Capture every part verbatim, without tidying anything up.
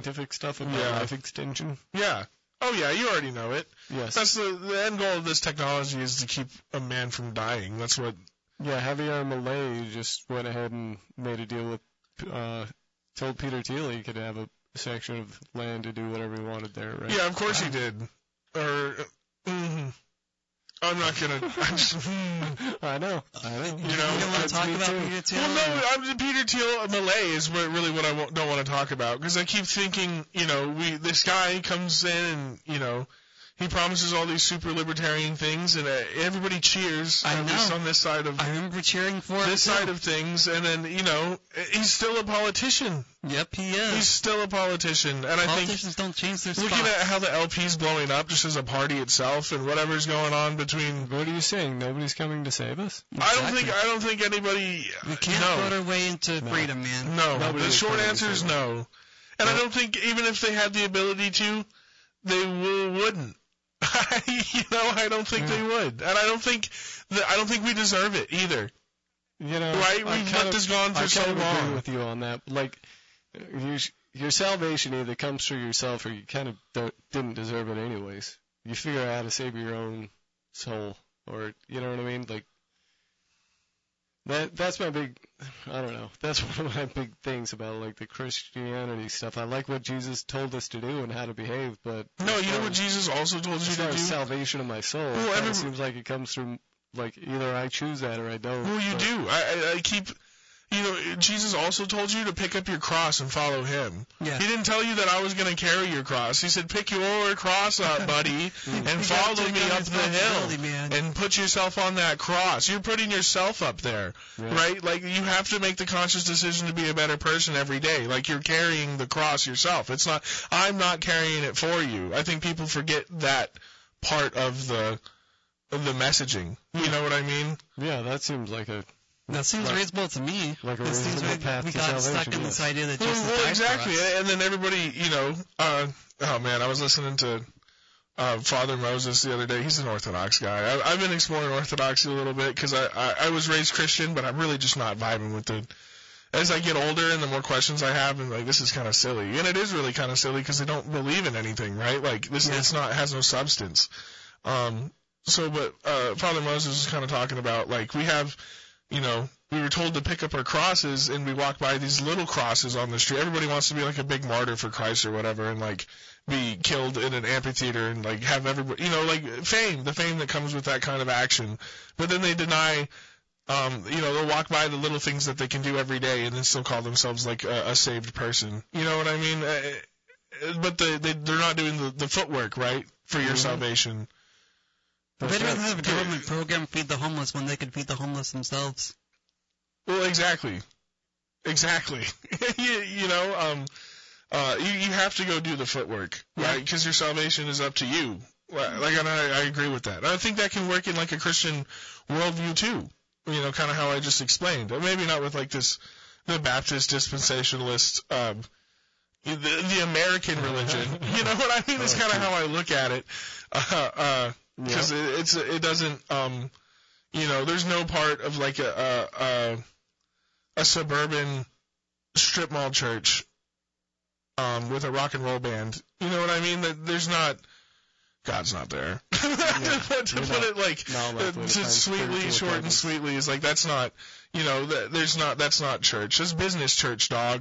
scientific stuff about yeah. life extension? Yeah. Oh, yeah, you already know it. Yes. That's the, the end goal of this technology is to keep a man from dying. That's what... Yeah, Javier Milei just went ahead and made a deal with, uh, told Peter Thiel he could have a section of land to do whatever he wanted there, right? Yeah, of course wow. he did. Or... Mm, I'm not gonna. I'm just, mm. I know. I know. You know, you don't want to talk about too. Peter Thiel. Well, no, I'm, Peter Thiel Milei is what, really what I w- don't want to talk about because I keep thinking, you know, we this guy comes in and you know he promises all these super libertarian things and uh, everybody cheers. I at know. least on this side of. I remember cheering for this him side of things, and then you know he's still a politician. Yep, he is. He's still a politician, and I politicians think don't change their looking spots. at how the L P's blowing up just as a party itself, and whatever's going on between. What are you saying? Nobody's coming to save us? Exactly. I don't think. I don't think anybody. We can't no. vote our way into no. freedom, man. No, Nobody the short answer is no, and no. I don't think even if they had the ability to, they will, wouldn't. you know, I don't think yeah. they would, and I don't think that I don't think we deserve it either. You know, right? We've let this go on for I so kind of long. agree with you on that. Like, you, your salvation either comes through yourself, or you kind of don't, didn't deserve it anyways. You figure out how to save your own soul, or you know what I mean? Like, that that's my big. I don't know. That's one of my big things about like the Christianity stuff. I like what Jesus told us to do and how to behave, but no, you know what Jesus also told you to do? Salvation of my soul. Well, it every, seems like it comes through. Like, either I choose that or I don't. Well, you but. do. I, I, I keep, you know, Jesus also told you to pick up your cross and follow him. Yeah. He didn't tell you that I was going to carry your cross. He said, pick your cross up, buddy, and follow me up the hill man. and put yourself on that cross. You're putting yourself up there, yeah. right? Like, you have to make the conscious decision to be a better person every day. Like, you're carrying the cross yourself. It's not, I'm not carrying it for you. I think people forget that part of the... of the messaging. You know what I mean? Yeah, that seems like a... That seems like, reasonable to me. Like a it seems reasonable like path we to got salvation, stuck in yes. this idea that well, Jesus well, died exactly. for us. And then everybody, you know, uh, oh man, I was listening to uh, Father Moses the other day. He's an Orthodox guy. I, I've been exploring Orthodoxy a little bit because I, I, I was raised Christian, but I'm really just not vibing with it. As I get older and the more questions I have, and like, this is kind of silly. And it is really kind of silly because they don't believe in anything, right? Like, this yeah. it's not, it has no substance. Um, So, but uh, Father Moses was kind of talking about, like, we have, you know, we were told to pick up our crosses, and we walk by these little crosses on the street. Everybody wants to be, like, a big martyr for Christ or whatever, and, like, be killed in an amphitheater and, like, have everybody, you know, like, fame, the fame that comes with that kind of action. But then they deny, um, you know, they'll walk by the little things that they can do every day and then still call themselves, like, a, a saved person. You know what I mean? Uh, but they, they, they're not doing the, the footwork, right, for your mm-hmm. salvation. They'd rather have a government program feed the homeless when they could feed the homeless themselves. Well, exactly. Exactly. you, you know, um, uh, you, you have to go do the footwork, yeah. right? Because your salvation is up to you. Like, and I, I agree with that. I think that can work in, like, a Christian worldview, too. You know, kind of how I just explained. Maybe not with, like, this, the Baptist dispensationalist, um, the, the American religion. You know what I mean? It's kind of how I look at it. Uh, uh, Because yep. it, it's it doesn't um you know there's no part of like a a, a, a suburban strip mall church um with a rock and roll band. You know what I mean? That there's not God's not there. Yeah, to to put not, it like uh, to sweetly short and sweetly is like that's not you know that there's not that's not church. It's business church, dog.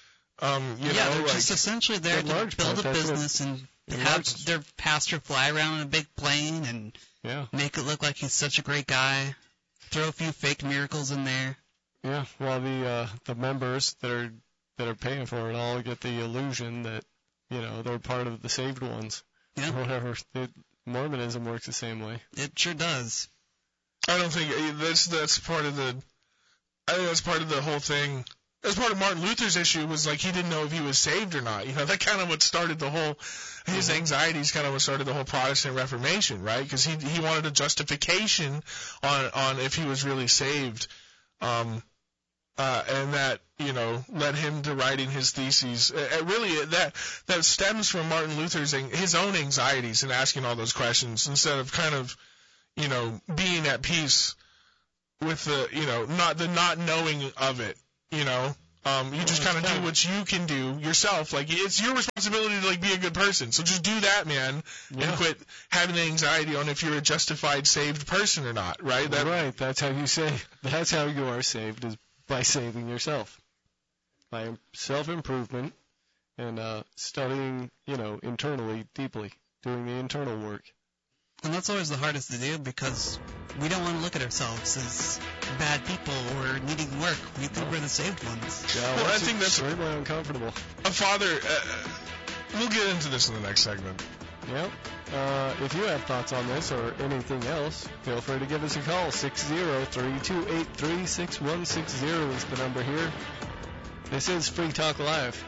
Um you yeah, know they're like, just essentially there to build part, a business and. Have their pastor fly around in a big plane and yeah. make it look like he's such a great guy. Throw a few fake miracles in there. Yeah, while the uh, the members that are that are paying for it all get the illusion that you know they're part of the saved ones. Yeah. Or whatever. It, Mormonism works the same way. It sure does. I don't think that's that's part of the. I think that's part of the whole thing. That's part of Martin Luther's issue was like he didn't know if he was saved or not. You know, that kind of what started the whole, his anxieties kind of what started the whole Protestant Reformation, right? Because he he wanted a justification on on if he was really saved, um, uh, and that you know led him to writing his theses. Uh, really, that that stems from Martin Luther's his own anxieties and asking all those questions instead of kind of, you know, being at peace with the you know not the not knowing of it. You know, Um, you just kind of do what you can do yourself. Like, it's your responsibility to, like, be a good person. So just do that, man, yeah. and quit having the anxiety on if you're a justified saved person or not, right? That, right. That's how you save. That's how you are saved, is by saving yourself. By self-improvement and uh, studying, you know, internally, deeply, doing the internal work. And that's always the hardest to do because we don't want to look at ourselves as bad people or needing work. We think we're the saved ones. Yeah, well, I think that's extremely uncomfortable. A father, uh, we'll get into this in the next segment. Yep. Uh, if you have thoughts on this or anything else, feel free to give us a call. six zero three two eight three six one six zero is the number here. This is Free Talk Live.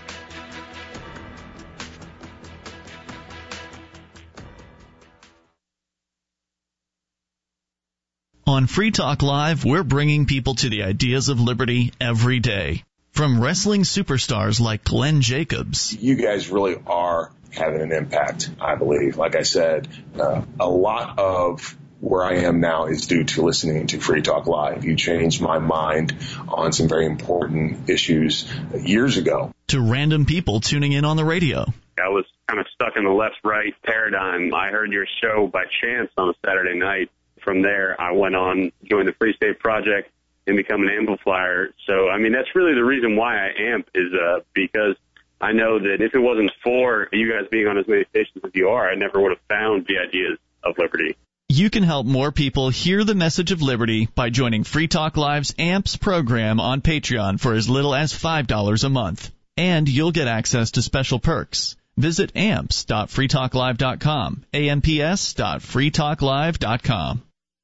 On Free Talk Live, we're bringing people to the ideas of liberty every day. From wrestling superstars like Glenn Jacobs. You guys really are having an impact, I believe. Like I said, uh, a lot of where I am now is due to listening to Free Talk Live. You changed my mind on some very important issues years ago. To random people tuning in on the radio. I was kind of stuck in the left-right paradigm. I heard your show by chance on a Saturday night. From there, I went on, joined the Free State Project, and become an amplifier. So, I mean, that's really the reason why I amp is uh, because I know that if it wasn't for you guys being on as many stations as you are, I never would have found the ideas of liberty. You can help more people hear the message of liberty by joining Free Talk Live's AMPS program on Patreon for as little as five dollars a month. And you'll get access to special perks. Visit amps dot free talk live dot com, amps dot free talk live dot com.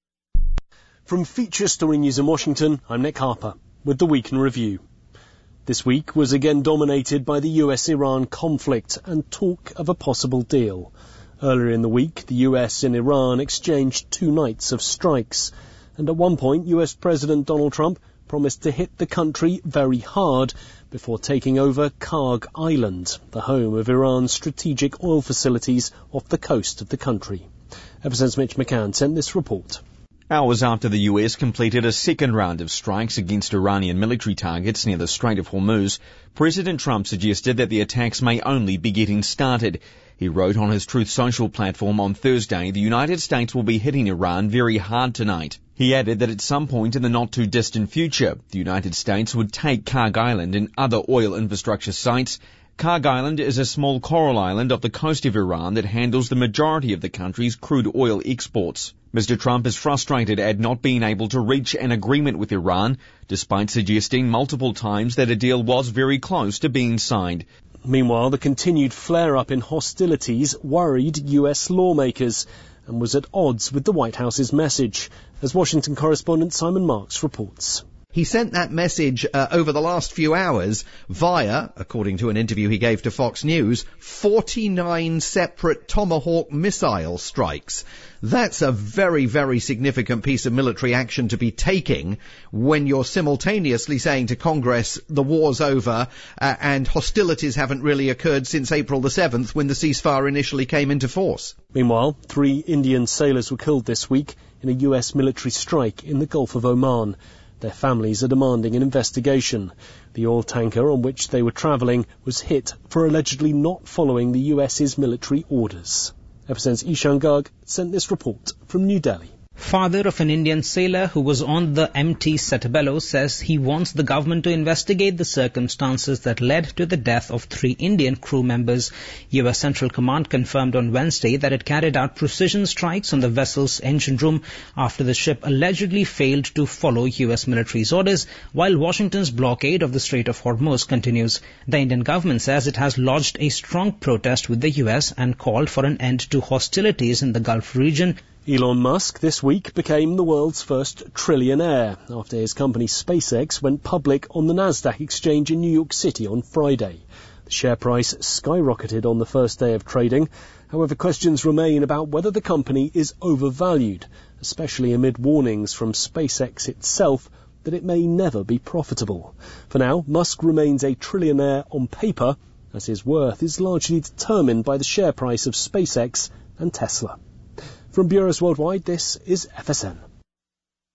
From Feature Story News in Washington, I'm Nick Harper with the Week in Review. This week was again dominated by the U S Iran conflict and talk of a possible deal. Earlier in the week, the U S and Iran exchanged two nights of strikes, and at one point U S President Donald Trump promised to hit the country very hard before taking over Karg Island, the home of Iran's strategic oil facilities off the coast of the country. F S N's Mitch McCann sent this report. Hours after the U S completed a second round of strikes against Iranian military targets near the Strait of Hormuz, President Trump suggested that the attacks may only be getting started. He wrote on his Truth Social platform on Thursday, the United States will be hitting Iran very hard tonight. He added that at some point in the not-too-distant future, the United States would take Karg Island and other oil infrastructure sites. Karg Island is a small coral island off the coast of Iran that handles the majority of the country's crude oil exports. Mister Trump is frustrated at not being able to reach an agreement with Iran, despite suggesting multiple times that a deal was very close to being signed. Meanwhile, the continued flare-up in hostilities worried U S lawmakers and was at odds with the White House's message, as Washington correspondent Simon Marks reports. He sent that message uh, over the last few hours via, according to an interview he gave to Fox News, forty-nine separate Tomahawk missile strikes. That's a very, very significant piece of military action to be taking when you're simultaneously saying to Congress the war's over uh, and hostilities haven't really occurred since April the seventh when the ceasefire initially came into force. Meanwhile, three Indian sailors were killed this week in a U S military strike in the Gulf of Oman. Their families are demanding an investigation. The oil tanker on which they were travelling was hit for allegedly not following the U S's military orders. F S N's Ishan Garg sent this report from New Delhi. Father of an Indian sailor who was on the M T Setabello says he wants the government to investigate the circumstances that led to the death of three Indian crew members. U S Central Command confirmed on Wednesday that it carried out precision strikes on the vessel's engine room after the ship allegedly failed to follow U S military's orders, while Washington's blockade of the Strait of Hormuz continues. The Indian government says it has lodged a strong protest with the U S and called for an end to hostilities in the Gulf region. Elon Musk this week became the world's first trillionaire after his company SpaceX went public on the Nasdaq exchange in New York City on Friday. The share price skyrocketed on the first day of trading. However, questions remain about whether the company is overvalued, especially amid warnings from SpaceX itself that it may never be profitable. For now, Musk remains a trillionaire on paper, as his worth is largely determined by the share price of SpaceX and Tesla. From Bureaus Worldwide, this is F S N.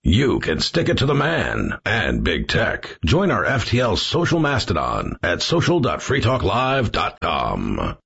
You can stick it to the man and big tech. Join our F T L social mastodon at social dot free talk live dot com.